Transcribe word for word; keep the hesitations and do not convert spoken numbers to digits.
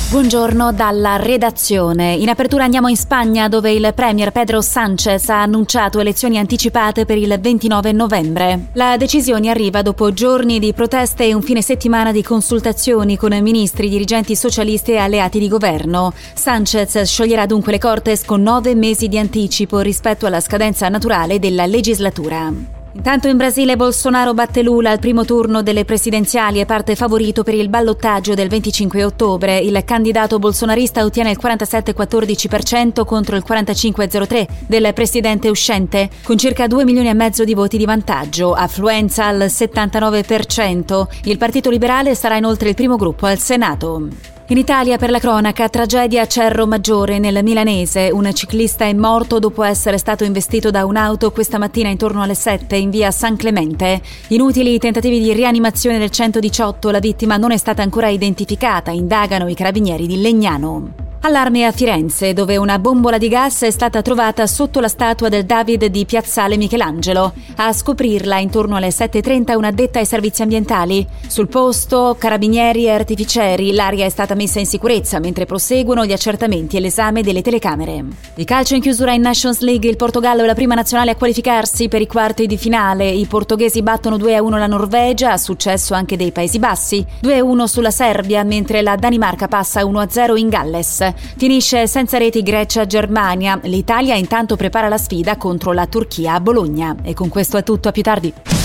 Buongiorno dalla redazione. In apertura andiamo in Spagna, dove il premier Pedro Sánchez ha annunciato elezioni anticipate per il ventinove novembre. La decisione arriva dopo giorni di proteste e un fine settimana di consultazioni con ministri, dirigenti socialisti e alleati di governo. Sánchez scioglierà dunque le Cortes con nove mesi di anticipo rispetto alla scadenza naturale della legislatura. Intanto in Brasile Bolsonaro batte Lula al primo turno delle presidenziali e parte favorito per il ballottaggio del venticinque ottobre. Il candidato bolsonarista ottiene il quarantasette virgola quattordici per cento contro il quarantacinque virgola zero tre per cento del presidente uscente, con circa due milioni e mezzo di voti di vantaggio, affluenza al settantanove per cento. Il Partito Liberale sarà inoltre il primo gruppo al Senato. In Italia, per la cronaca, tragedia a Cerro Maggiore nel Milanese. Un ciclista è morto dopo essere stato investito da un'auto questa mattina intorno alle sette in via San Clemente. Inutili i tentativi di rianimazione del centodiciotto, la vittima non è stata ancora identificata, indagano i carabinieri di Legnano. Allarme a Firenze, dove una bombola di gas è stata trovata sotto la statua del David di Piazzale Michelangelo. A scoprirla intorno alle sette e trenta un'addetta ai servizi ambientali. Sul posto, carabinieri e artificieri, l'area è stata messa in sicurezza mentre proseguono gli accertamenti e l'esame delle telecamere. Di calcio in chiusura in Nations League, il Portogallo è la prima nazionale a qualificarsi per i quarti di finale. I portoghesi battono due a uno la Norvegia, successo anche dei Paesi Bassi, due a uno sulla Serbia, mentre la Danimarca passa uno a zero in Galles. Finisce senza reti Grecia-Germania. L'Italia intanto prepara la sfida contro la Turchia a Bologna. E con questo è tutto, a più tardi.